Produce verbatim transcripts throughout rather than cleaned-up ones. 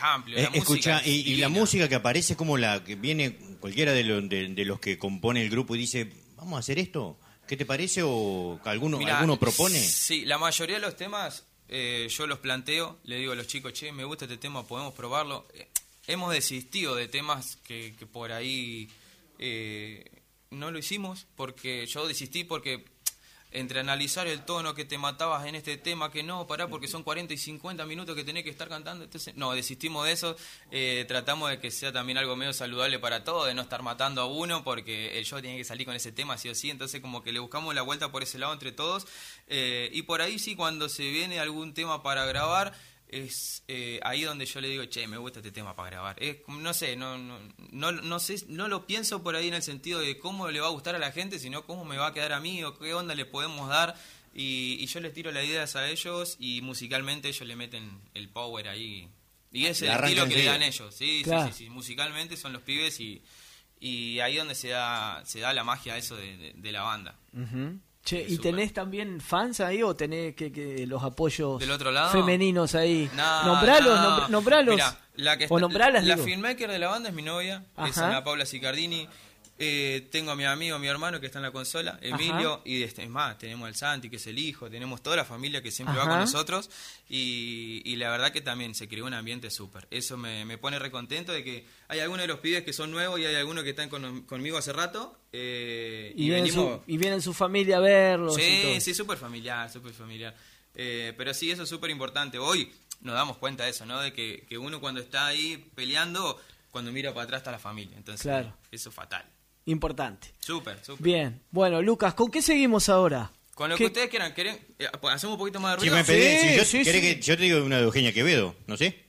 amplio. La eh, escucha, música y, y la música que aparece como la que viene cualquiera de, lo, de, de los que compone el grupo y dice, vamos a hacer esto, ¿qué te parece? ¿O alguno, Mirá, alguno propone? Sí, la mayoría de los temas eh, yo los planteo, le digo a los chicos, che, me gusta este tema, podemos probarlo. Eh, hemos desistido de temas que, que por ahí eh, no lo hicimos, porque yo desistí porque entre analizar el tono que te matabas en este tema, que no, pará, porque son cuarenta y cincuenta minutos que tenés que estar cantando, entonces no, desistimos de eso, eh, tratamos de que sea también algo medio saludable para todos, de no estar matando a uno, porque el show tiene que salir con ese tema sí o sí, entonces como que le buscamos la vuelta por ese lado entre todos, eh, y por ahí sí, cuando se viene algún tema para grabar, es eh, ahí donde yo le digo, che, me gusta este tema para grabar. Es, no sé, no, no, no, no sé, no lo pienso por ahí en el sentido de cómo le va a gustar a la gente, sino cómo me va a quedar a mí o qué onda le podemos dar. Y, y yo les tiro las ideas a ellos y musicalmente ellos le meten el power ahí. Y ese es el estilo que le dan ellos. Sí, claro. sí, sí, sí, musicalmente son los pibes y, y ahí donde se da, se da la magia eso de, de, de la banda. Uh-huh. Che, ¿y super. tenés también fans ahí o tenés que, que los apoyos del otro lado femeninos ahí? No, nombralos, no. Nombr- nombralos. Mirá, la que está, o nombralas, la digo. filmmaker de la banda es mi novia, Ajá. es Ana Paula Sicardini. Eh, tengo a mi amigo, mi hermano que está en la consola, Emilio, Ajá. y este, es más, tenemos al Santi que es el hijo, tenemos toda la familia que siempre Ajá. va con nosotros y, y la verdad que también se creó un ambiente súper. Eso me, me pone recontento de que hay algunos de los pibes que son nuevos y hay algunos que están con, conmigo hace rato. Eh, y, y, vienen venimos... su, y vienen su familia a verlos. Sí, sí, súper familiar, súper familiar. Eh, pero sí, eso es súper importante. Hoy nos damos cuenta de eso, ¿no? De que, que uno cuando está ahí peleando, cuando mira para atrás está la familia. Entonces, claro. eso es fatal. Importante. Súper, súper. Bien. Bueno, Lucas, ¿con qué seguimos ahora? Con lo ¿Qué? que ustedes quieran. ¿Quieren? Eh, ¿Hacemos un poquito más de ruido? Si me pedís, Sí, si yo, sí, ¿querés sí. que yo te digo una de Eugenia Quevedo? No sé.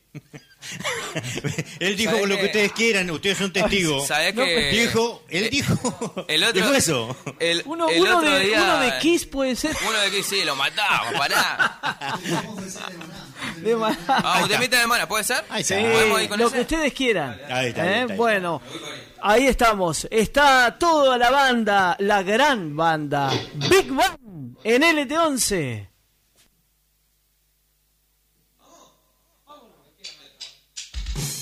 Él dijo ¿Sabés lo que que- ustedes quieran, ustedes son testigos. ¿Sabés No, que...? Dijo, él eh, dijo. El otro... Dijo eso. El, Uno, el uno, otro de, día... uno de Kiss puede ser. Uno de Kiss, sí, lo matamos, pará. De ma- Ah, un temita de mana, ¿puede ser? Ahí está. Sí, ¿Podemos ir con lo ese? que ustedes quieran. Ahí está, ahí ¿Eh? está, ahí Bueno, ahí estamos. Está toda la banda, la gran banda, Big Bang, en L T once.